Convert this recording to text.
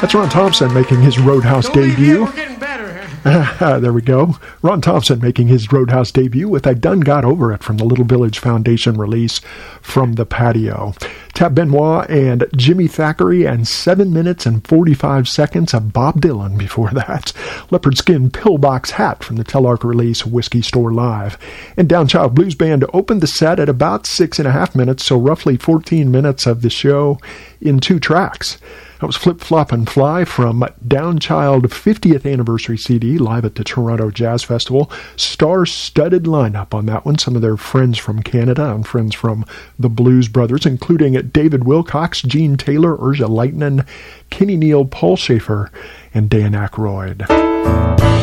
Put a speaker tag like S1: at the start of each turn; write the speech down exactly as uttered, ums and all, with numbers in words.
S1: That's Ron Thompson making his Roadhouse
S2: Don't leave
S1: debut.
S2: yet, we're getting better.
S1: There we go. Ron Thompson making his Roadhouse debut with I Done Got Over It from the Little Village Foundation release From the Patio. Tab Benoit and Jimmy Thackeray and seven minutes and forty-five seconds of Bob Dylan before that. Leopard Skin Pillbox Hat from the Telarc release Whiskey Store Live. And Downchild Blues Band opened the set at about six and a half minutes, so roughly fourteen minutes of the show in two tracks. That was Flip, Flop, and Fly from Downchild fiftieth Anniversary C D live at the Toronto Jazz Festival. Star-studded lineup on that one. Some of their friends from Canada and friends from the Blues Brothers, including David Wilcox, Gene Taylor, Urja Leitner, Kenny Neal, Paul Schaefer, and Dan Aykroyd.